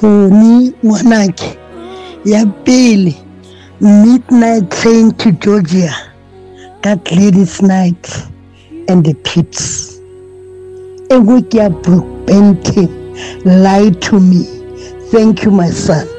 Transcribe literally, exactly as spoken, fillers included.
Tony ngwanake ya pele midnight train to Georgia, that ladies night and the Pips. Engo ke ya Brooke Benton, lie to me. Thank you my son.